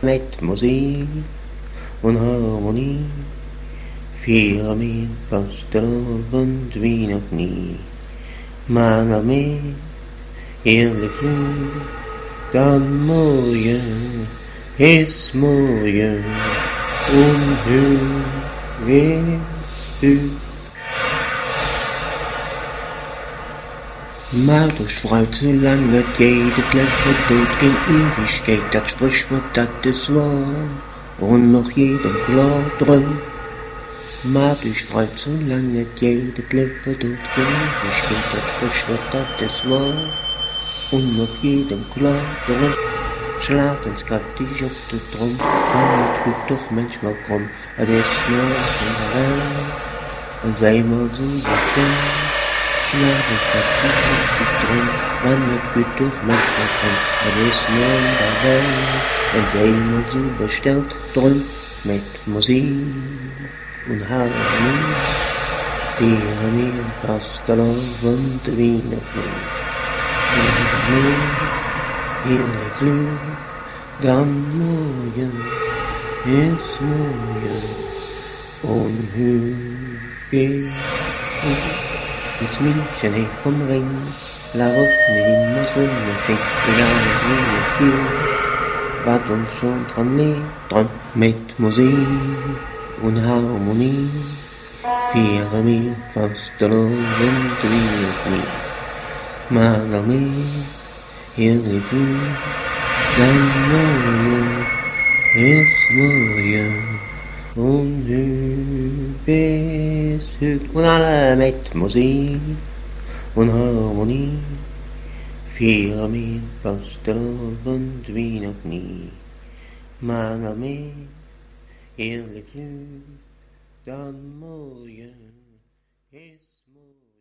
Mit Musik und Harmonie feiern wir Fastelavond wie noch nie. Mannen med hele flug, dann morgen ist morgen und hur vet du? Macht euch frei, zu lange geht das Leben tut kein Ewigkeit, das Sprichwort, das ist wahr, und noch jedem klar drin. Macht euch frei, zu lange geht das Leben tut kein Ewigkeit, das Sprichwort, das ist wahr, und noch jedem klar drin. Schlag ins kräftig auf den Drum, man wird gut doch manchmal krumm, es ist nur in der Welt, und sei mal so bestimmt. Schlag ins kräftig auf den Drum, man wird gut doch manchmal krumm, es ist nur in der Welt, und sei mal so bestellt drum, mit Musik und Harmonie, feiern wir Fastelavond wie noch nie. Hele Flug, dann morgen ist morgen und hur geht ins München vom Ring, la Route immer Sonnenschein, egal wie es geht, was uns schon dran liegt, dran mit Musik und Harmonie, feiern wir Fastelavond wie noch nie. Magalme, hele Flug, dann morgen ist morgen und hur bis hur. Und alle mit Musik und Harmonie feiern wir Fastelavond wie noch nie. Magalme, hele Flug, dann morgen ist morgen.